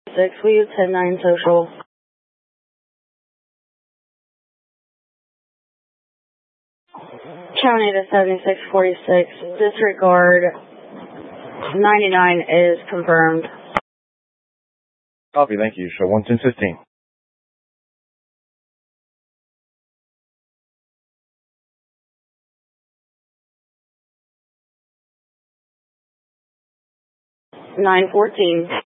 6, will you 10-9 social? County to 7646, disregard 99 is confirmed. Copy, thank you. Show 11015. $914.